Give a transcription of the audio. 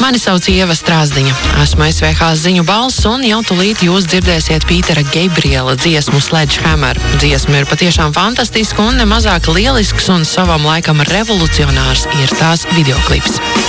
Mani sauc Ieva Strāzdiņa. Esmu SVH ziņu balss un jau tulīt jūs dzirdēsiet Pītera Gabriela dziesmu Sledgehammer. Dziesma ir patiešām fantastiska un nemazāk lielisks un savam laikam revolucionārs ir tās videoklips.